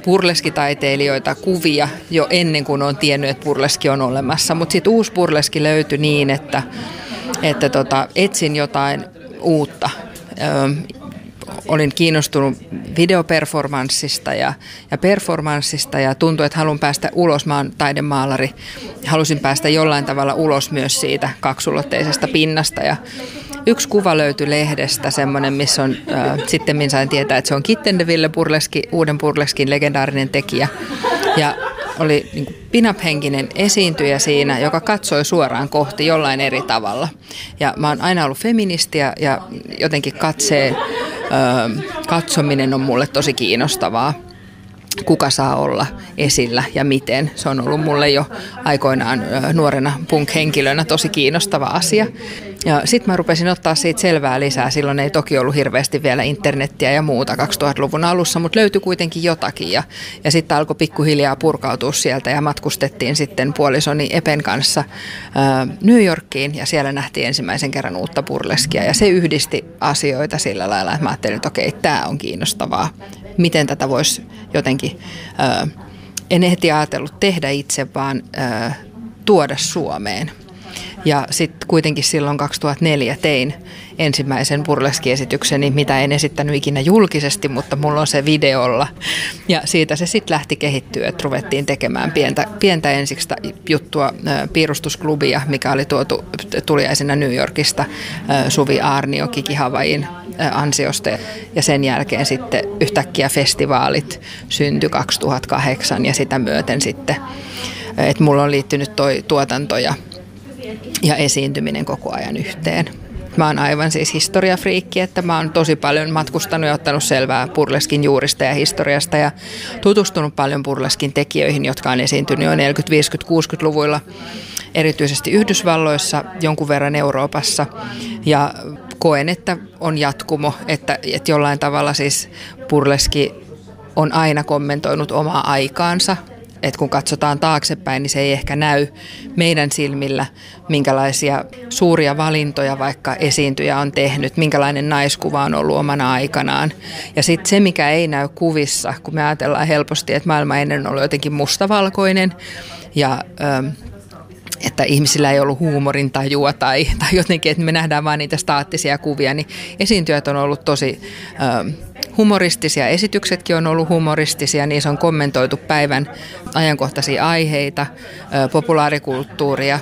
burleskitaiteilijoita kuvia jo ennen kuin on tiennyt, että burleski on olemassa. Mutta sitten uusi burleski löytyi niin, että etsin jotain uutta. Olin kiinnostunut videoperformanssista ja performanssista ja tuntui, että haluan päästä ulos. Mä oon taidemaalari. Halusin päästä jollain tavalla ulos myös siitä kaksulotteisesta pinnasta. Ja yksi kuva löytyi lehdestä, semmoinen, missä on, sitten sain tietää, että se on Kitten de Ville burleski, uuden burleskin legendaarinen tekijä. Ja oli niin kuin pin-up-henkinen esiintyjä siinä, joka katsoi suoraan kohti jollain eri tavalla. Ja mä oon aina ollut feministi ja jotenkin katsominen on mulle tosi kiinnostavaa. Kuka saa olla esillä ja miten. Se on ollut mulle jo aikoinaan nuorena punk-henkilönä tosi kiinnostava asia. Ja sitten mä rupesin ottaa siitä selvää lisää. Silloin ei toki ollut hirveästi vielä internettiä ja muuta 2000-luvun alussa, mutta löytyi kuitenkin jotakin. Ja sitten alkoi pikkuhiljaa purkautua sieltä ja matkustettiin sitten puolisoni Epen kanssa New Yorkiin. Ja siellä nähtiin ensimmäisen kerran uutta burleskia. Ja se yhdisti asioita sillä lailla, että mä ajattelin, että okei, tämä on kiinnostavaa. Miten tätä voisi jotenkin, en heti ajatellut tehdä itse, vaan tuoda Suomeen. Ja sitten kuitenkin silloin 2004 tein ensimmäisen burleskiesitykseni, mitä en esittänyt ikinä julkisesti, mutta mulla on se videolla. Ja siitä se sitten lähti kehittyä, että ruvettiin tekemään pientä ensiksi juttua, piirustusklubia, mikä oli tuotu tuliaisena New Yorkista Suvi Aarnio Kiki Havain ansiosta. Ja sen jälkeen sitten yhtäkkiä festivaalit syntyi 2008 ja sitä myöten sitten, että mulla on liittynyt toi tuotanto ja esiintyminen koko ajan yhteen. Mä oon aivan siis historiafriikki, että mä oon tosi paljon matkustanut ja ottanut selvää burleskin juurista ja historiasta ja tutustunut paljon burleskin tekijöihin, jotka on esiintynyt jo 40-, 50-, 60-luvuilla, erityisesti Yhdysvalloissa, jonkun verran Euroopassa ja koen, että on jatkumo, että jollain tavalla siis burleski on aina kommentoinut omaa aikaansa. Että kun katsotaan taaksepäin, niin se ei ehkä näy meidän silmillä, minkälaisia suuria valintoja vaikka esiintyjä on tehnyt, minkälainen naiskuva on ollut omana aikanaan. Ja sitten se, mikä ei näy kuvissa, kun me ajatellaan helposti, että maailma ennen on ollut jotenkin mustavalkoinen ja että ihmisillä ei ollut huumorintajua tai jotenkin, että me nähdään vain niitä staattisia kuvia, niin esiintyjät on ollut tosi humoristisia, esityksetkin on ollut humoristisia, niissä on kommentoitu päivän ajankohtaisia aiheita, populaarikulttuuria.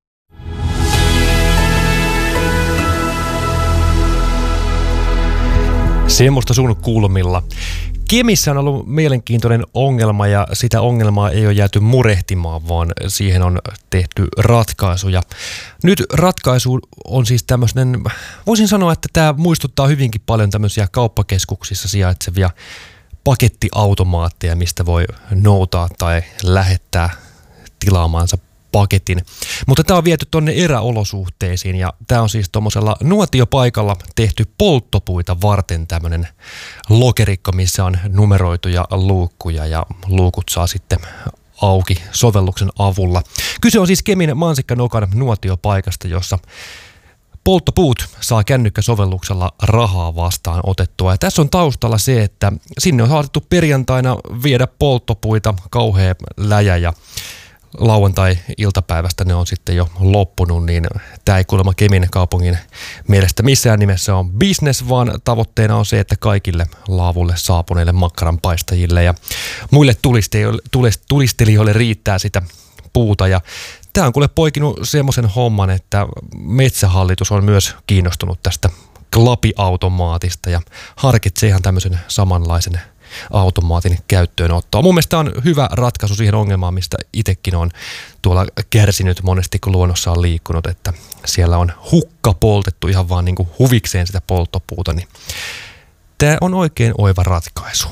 Semmoista sun kulmilla. Kemissä on ollut mielenkiintoinen ongelma ja sitä ongelmaa ei ole jääty murehtimaan, vaan siihen on tehty ratkaisuja. Nyt ratkaisu on siis tämmöinen, voisin sanoa, että tämä muistuttaa hyvinkin paljon tämmöisiä kauppakeskuksissa sijaitsevia pakettiautomaatteja, mistä voi noutaa tai lähettää tilaamaansa paketin. Mutta tämä on viety tuonne eräolosuhteisiin ja tämä on siis tuommoisella nuotiopaikalla tehty polttopuita varten tämmöinen lokerikko, missä on numeroituja luukkuja ja luukut saa sitten auki sovelluksen avulla. Kyse on siis Kemin Mansikkanokan nuotiopaikasta, jossa polttopuut saa kännykkäsovelluksella rahaa vastaan otettua. Ja tässä on taustalla se, että sinne on saatettu perjantaina viedä polttopuita kauhea läjä ja lauantai-iltapäivästä ne on sitten jo loppunut, niin tämä ei kuulemma Kemin kaupungin mielestä missään nimessä on business, vaan tavoitteena on se, että kaikille laavulle saapuneille makkaranpaistajille ja muille tulistelijoille riittää sitä puuta. Ja tämä on kuule poikinut semmoisen homman, että Metsähallitus on myös kiinnostunut tästä klapiautomaatista ja harkitsee ihan tämmöisen samanlaisen automaatin käyttöönottoa. Mun mielestä on hyvä ratkaisu siihen ongelmaan, mistä itsekin on tuolla kärsinyt monesti, kun luonnossa on liikkunut, että siellä on hukka poltettu ihan vaan niin kuin huvikseen sitä polttopuuta, niin tämä on oikein oiva ratkaisu.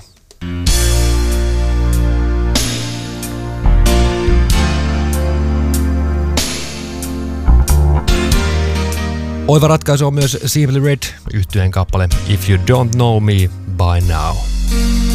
Oiva ratkaisu on myös Simply Red -yhtyeen kappale If You Don't Know Me By Now.